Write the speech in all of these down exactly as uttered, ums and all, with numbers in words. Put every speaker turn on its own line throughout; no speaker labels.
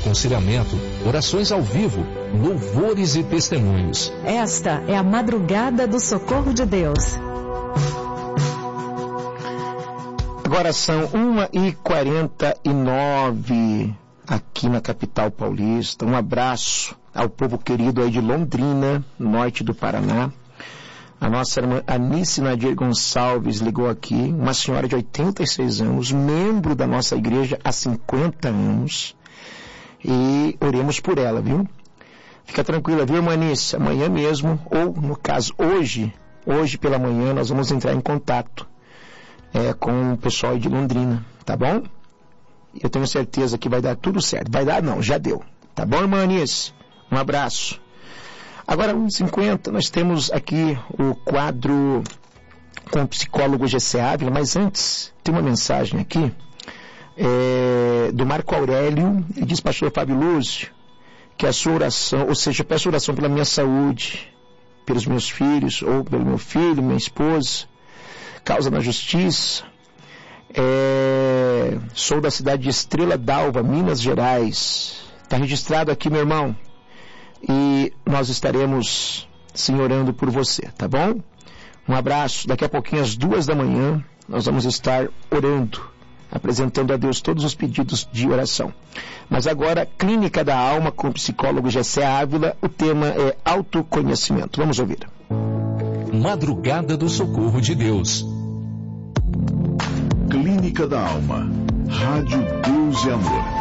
aconselhamento, orações ao vivo, louvores e testemunhos.
Esta é a Madrugada do Socorro de Deus.
Agora são uma e quarenta e nove aqui na capital paulista. Um abraço ao povo querido aí de Londrina, norte do Paraná. A nossa irmã Anice Nadir Gonçalves ligou aqui, uma senhora de oitenta e seis anos, membro da nossa igreja há cinquenta anos. E oremos por ela, viu? Fica tranquila, viu, irmã Anice? Amanhã mesmo, ou no caso hoje, hoje pela manhã, nós vamos entrar em contato é, com o pessoal de Londrina, tá bom? Eu tenho certeza que vai dar tudo certo. Vai dar? Não, já deu. Tá bom, irmã Anice? Um abraço. Agora, uma e cinquenta, nós temos aqui o quadro com o psicólogo G C Ávila, mas antes, tem uma mensagem aqui é, do Marco Aurélio. Ele diz, pastor Fábio Lúcio, que a sua oração, ou seja, eu peço oração pela minha saúde, pelos meus filhos, ou pelo meu filho, minha esposa, causa na justiça. É, sou da cidade de Estrela d'Alva, Minas Gerais. Está registrado aqui, meu irmão. E nós estaremos sim orando por você, tá bom? Um abraço. Daqui a pouquinho, às duas da manhã, nós vamos estar orando, apresentando a Deus todos os pedidos de oração. Mas agora, Clínica da Alma com o psicólogo G C Ávila. O tema é autoconhecimento. Vamos ouvir.
Madrugada do Socorro de Deus.
Clínica da Alma. Rádio Deus e Amor.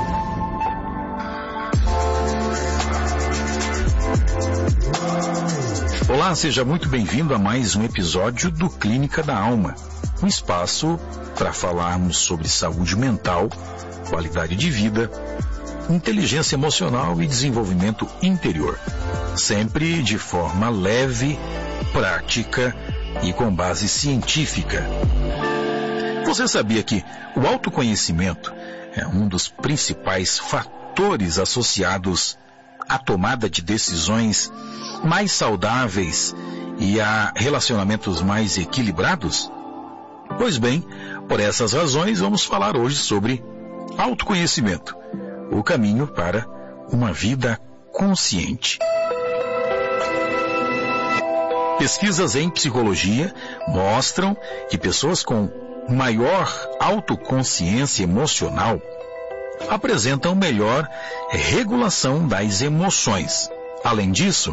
Olá, seja muito bem-vindo a mais um episódio do Clínica da Alma, um espaço para falarmos sobre saúde mental, qualidade de vida, inteligência emocional e desenvolvimento interior, sempre de forma leve, prática e com base científica. Você sabia que o autoconhecimento é um dos principais fatores associados à tomada de decisões mais saudáveis e a relacionamentos mais equilibrados? Pois bem, por essas razões vamos falar hoje sobre autoconhecimento, o caminho para uma vida consciente. Pesquisas em psicologia mostram que pessoas com maior autoconsciência emocional apresentam melhor regulação das emoções. Além disso,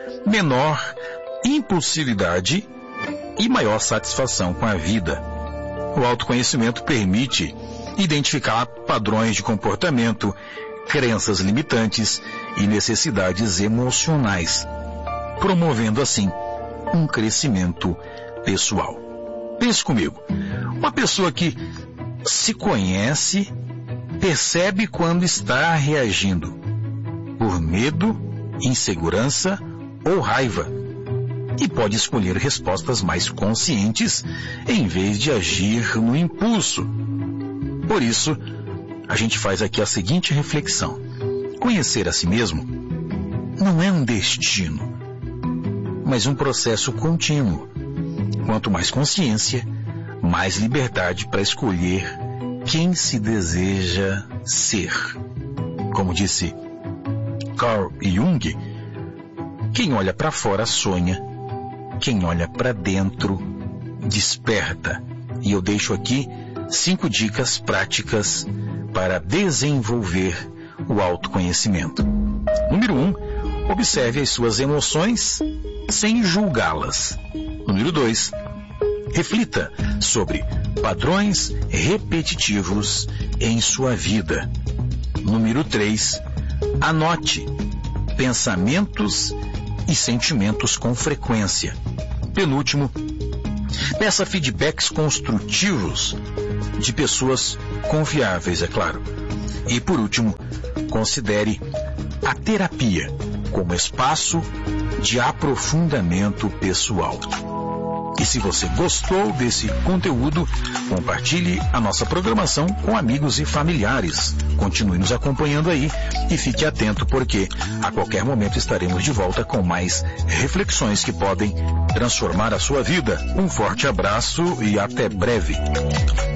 menor impulsividade e maior satisfação com a vida. O autoconhecimento permite identificar padrões de comportamento, crenças limitantes e necessidades emocionais, promovendo assim um crescimento pessoal. Pense comigo, uma pessoa que se conhece percebe quando está reagindo por medo, insegurança ou raiva e pode escolher respostas mais conscientes em vez de agir no impulso. Por isso, a gente faz aqui a seguinte reflexão: conhecer a si mesmo não é um destino, mas um processo contínuo. Quanto mais consciência, mais liberdade para escolher quem se deseja ser. Como disse Carl Jung, quem olha para fora sonha, quem olha para dentro desperta. E eu deixo aqui cinco dicas práticas para desenvolver o autoconhecimento. Número um, observe as suas emoções sem julgá-las. Número dois, reflita sobre padrões repetitivos em sua vida. Número três, anote pensamentos e sentimentos com frequência. Penúltimo, peça feedbacks construtivos de pessoas confiáveis, é claro. E por último, considere a terapia como espaço de aprofundamento pessoal. E se você gostou desse conteúdo, compartilhe a nossa programação com amigos e familiares. Continue nos acompanhando aí e fique atento, porque a qualquer momento estaremos de volta com mais reflexões que podem transformar a sua vida. Um forte abraço e até breve.